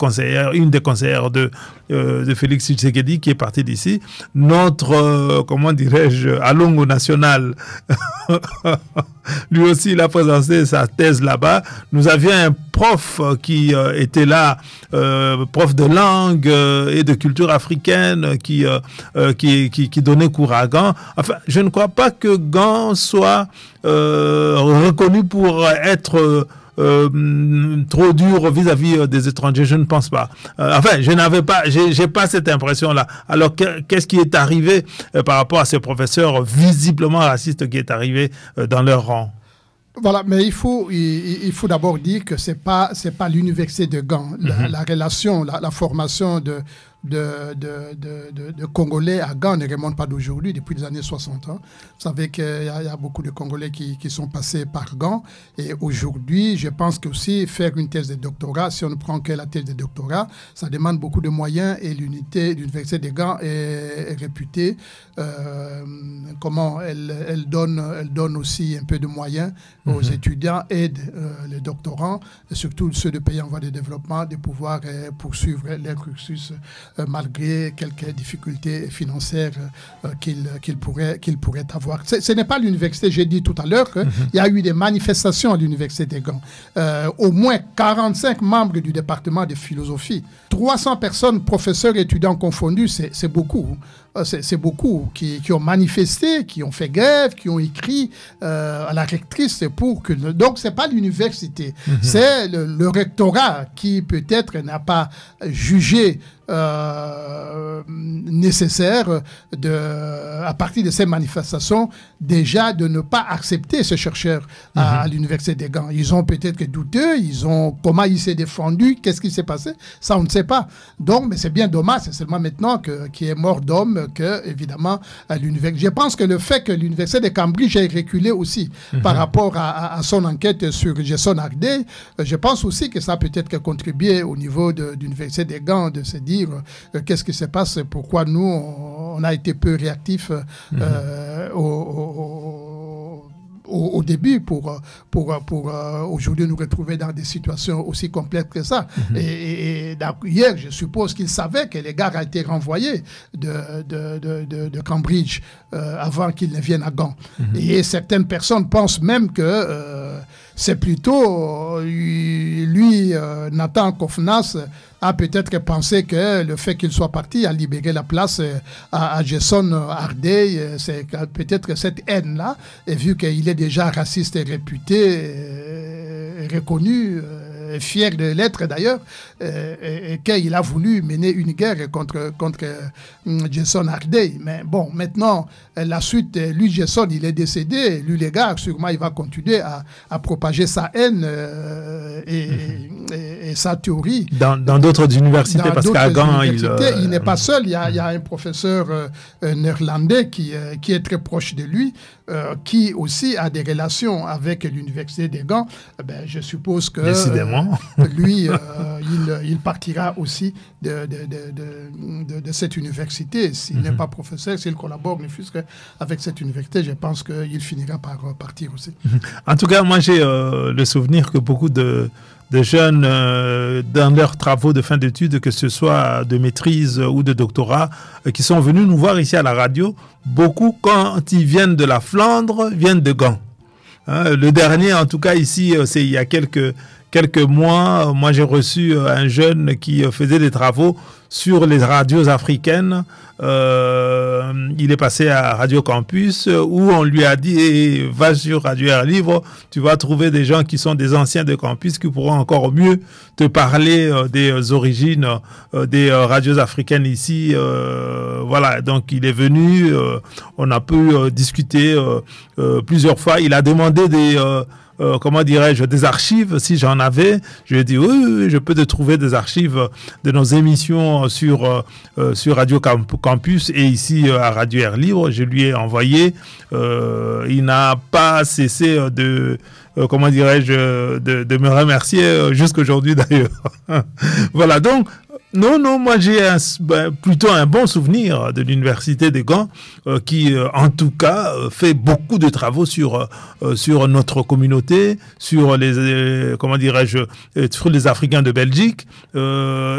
une des conseillères de Félix Tshisekedi qui est partie d'ici. Notre, Alongo National, lui aussi, il a présenté sa thèse là-bas. Nous avions un prof qui était là, prof de langue et de culture africaine qui donnait cours à Gand. Enfin, je ne crois pas que Gand soit reconnu pour être trop dur vis-à-vis des étrangers, je ne pense pas. J'ai pas cette impression-là. Alors, qu'est-ce qui est arrivé par rapport à ces professeurs visiblement racistes qui est arrivé dans leur rang? Voilà, mais il faut d'abord dire que c'est pas l'université de Gand. La relation, la formation de Congolais à Gand ne remonte pas d'aujourd'hui, depuis les années 60. Hein. Vous savez qu'il y a beaucoup de Congolais qui sont passés par Gand. Et aujourd'hui, je pense que aussi faire une thèse de doctorat, si on ne prend que la thèse de doctorat, ça demande beaucoup de moyens et l'université de Gand est réputée. Elle donne aussi un peu de moyens aux étudiants, aide les doctorants, et surtout ceux de pays en voie de développement, de pouvoir poursuivre leur cursus malgré quelques difficultés financières qu'ils pourraient avoir. Ce n'est pas l'université, j'ai dit tout à l'heure qu'il y a eu des manifestations à l'université de Gand. Au moins 45 membres du département de philosophie, 300 personnes, professeurs et étudiants confondus, c'est beaucoup. C'est beaucoup qui ont manifesté, qui ont fait grève, qui ont écrit à la rectrice pour que... Donc, ce n'est pas l'université, c'est le rectorat qui peut-être n'a pas jugé nécessaire à partir de ces manifestations déjà de ne pas accepter ces chercheurs à l'université de Gand. Ils ont peut-être douteux, comment il s'est défendu, qu'est-ce qui s'est passé, ça on ne sait pas. Donc, mais c'est bien dommage, c'est seulement maintenant qu'il est mort d'homme que, évidemment, à l'université. Je pense que le fait que l'université de Cambridge ait reculé aussi par rapport à son enquête sur Gerson Ardey, je pense aussi que ça a peut-être contribué au niveau de l'université de Gand de se dire qu'est-ce qui se passe, pourquoi nous, on a été peu réactifs au début pour aujourd'hui nous retrouver dans des situations aussi complexes que ça. Et hier, je suppose qu'ils savaient que les gars ont été renvoyés de Cambridge avant qu'ils ne viennent à Gand. Et certaines personnes pensent même que c'est plutôt lui, Nathan Koufnas, a peut-être pensé que le fait qu'il soit parti a libéré la place à Gerson Ardey. C'est peut-être cette haine-là, et vu qu'il est déjà raciste et réputé, reconnu, fier de l'être d'ailleurs, et qu'il a voulu mener une guerre contre Gerson Ardey. Mais bon, maintenant, la suite, lui, Gerson, il est décédé. Lui, les gars, sûrement, il va continuer à propager sa haine et sa théorie. Dans d'autres universités, parce qu'à Gand, il n'est pas seul. Il y a un professeur néerlandais qui est très proche de lui, qui aussi a des relations avec l'université de Gand. Ben, je suppose que lui, il partira aussi de cette université. S'il n'est pas professeur, s'il collabore, ne fût-ce qu'avec cette université, je pense qu'il finira par partir aussi. En tout cas, moi, j'ai le souvenir que beaucoup de jeunes, dans leurs travaux de fin d'études, que ce soit de maîtrise ou de doctorat, qui sont venus nous voir ici à la radio, beaucoup, quand ils viennent de la Flandre, viennent de Gand. Le dernier, en tout cas, ici, c'est il y a quelques mois, moi j'ai reçu un jeune qui faisait des travaux sur les radios africaines. Il est passé à Radio Campus où on lui a dit va sur Radio Air Libre, tu vas trouver des gens qui sont des anciens de campus qui pourront encore mieux te parler des origines des radios africaines ici. Voilà, donc il est venu, on a pu discuter plusieurs fois. Il a demandé des archives, si j'en avais. Je lui ai dit, oui, je peux te trouver des archives de nos émissions sur Radio Campus et ici à Radio Air Libre. Je lui ai envoyé. Il n'a pas cessé de me remercier jusqu'aujourd'hui d'ailleurs. Voilà, donc, non, moi j'ai plutôt un bon souvenir de l'université de Gand qui, en tout cas, fait beaucoup de travaux sur notre communauté, sur les Africains de Belgique